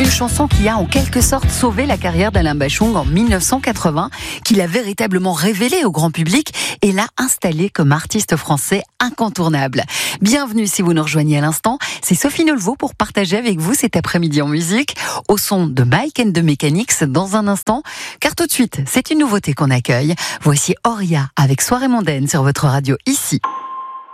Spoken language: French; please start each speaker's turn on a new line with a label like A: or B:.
A: Une chanson qui a en quelque sorte sauvé la carrière d'Alain Bachung en 1980, qu'il a véritablement révélé au grand public et l'a installé comme artiste français incontournable. Bienvenue si vous nous rejoignez à l'instant, c'est Sophie Nolveau pour partager avec vous cet après-midi en musique, au son de Mike and the Mechanics dans un instant, car tout de suite, c'est une nouveauté qu'on accueille. Voici Auria avec Soirée mondaine sur votre radio ici.